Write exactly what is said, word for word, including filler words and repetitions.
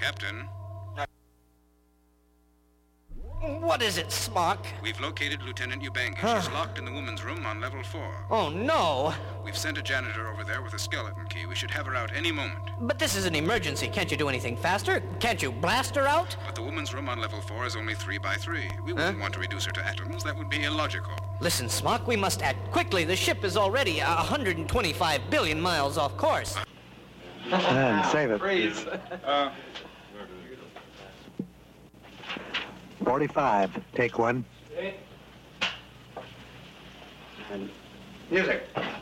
Captain. What is it, Spock? We've located Lieutenant Ubangi. Huh. She's locked in the woman's room on level four. Oh, no. We've sent a janitor over there with a skeleton key. We should have her out any moment. But this is an emergency. Can't you do anything faster? Can't you blast her out? But the woman's room on level four is only three by three. We wouldn't Huh? want to reduce her to atoms. That would be illogical. Listen, Spock, we must act quickly. The ship is already one hundred twenty-five billion miles off course. And save it. Freeze. Uh, forty-five. Take one. music.